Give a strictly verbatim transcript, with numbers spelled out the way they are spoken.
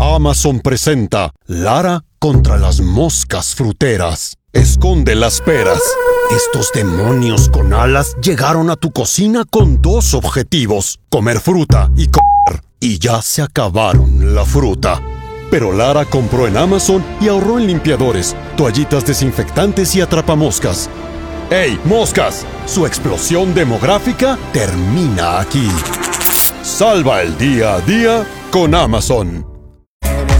Amazon presenta Lara contra las moscas fruteras. Esconde las peras. Estos demonios con alas llegaron a tu cocina con dos objetivos: comer fruta y comer. Y ya se acabaron la fruta. Pero Lara compró en Amazon y ahorró en limpiadores, toallitas desinfectantes y atrapamoscas. ¡Hey, moscas! Su explosión demográfica termina aquí. Salva el día a día con Amazon.